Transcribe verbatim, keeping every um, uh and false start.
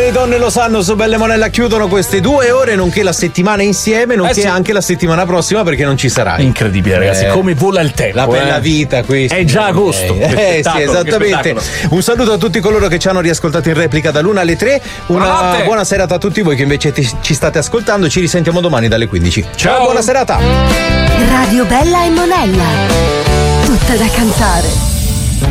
uomini e donne lo sanno, su Belle Monella chiudono queste due ore, nonché la settimana insieme, nonché Eh sì. anche la settimana prossima perché non ci sarai. Incredibile, ragazzi, Eh, come vola il tempo. La bella eh. vita questa. È già agosto. Eh, Che eh, sì, spettacolo, esattamente. che spettacolo. Un saluto a tutti coloro che ci hanno riascoltato in replica dall'una alle tre. Una Buonanotte. buona serata a tutti voi che invece ti- ci state ascoltando. Ci risentiamo domani dalle quindici. Ciao. Buona serata. Radio Bella e Monella. Tutta da cantare.